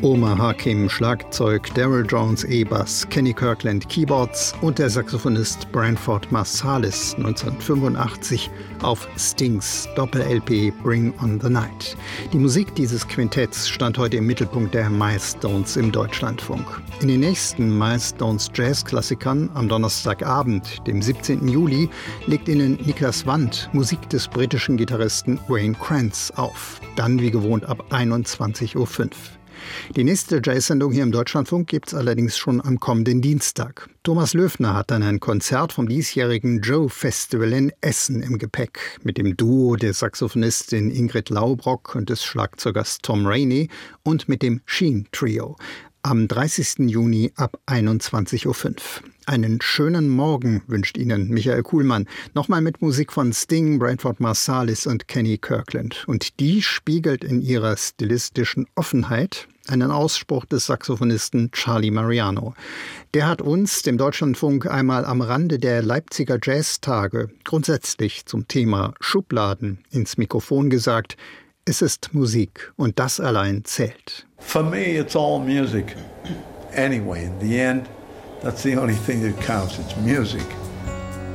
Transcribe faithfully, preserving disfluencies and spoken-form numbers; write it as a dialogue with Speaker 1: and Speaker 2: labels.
Speaker 1: Omar Hakim Schlagzeug, Daryl Jones E-Bass, Kenny Kirkland Keyboards und der Saxophonist Branford Marsalis neunzehnhundertfünfundachtzig auf Stings Doppel-L P Bring on the Night. Die Musik dieses Quintetts stand heute im Mittelpunkt der Milestones im Deutschlandfunk. In den nächsten Milestones Jazz-Klassikern am Donnerstagabend, dem siebzehnten Juli, legt Ihnen Niklas Wandt Musik des britischen Gitarristen Wayne Krantz auf. Dann wie gewohnt ab einundzwanzig Uhr fünf. Die nächste Jazz-Sendung hier im Deutschlandfunk gibt's allerdings schon am kommenden Dienstag. Thomas Löfner hat dann ein Konzert vom diesjährigen Joe Festival in Essen im Gepäck mit dem Duo der Saxophonistin Ingrid Laubrock und des Schlagzeugers Tom Rainey und mit dem Sheen Trio. Am dreißigsten Juni ab einundzwanzig Uhr fünf. Einen schönen Morgen wünscht Ihnen Michael Kuhlmann. Nochmal mit Musik von Sting, Branford Marsalis und Kenny Kirkland. Und die spiegelt in ihrer stilistischen Offenheit einen Ausspruch des Saxophonisten Charlie Mariano. Der hat uns, dem Deutschlandfunk, einmal am Rande der Leipziger Jazztage grundsätzlich zum Thema Schubladen ins Mikrofon gesagt: Es ist Musik und das allein zählt.
Speaker 2: For me, it's all music. Anyway, in the end, that's the only thing that counts. It's music.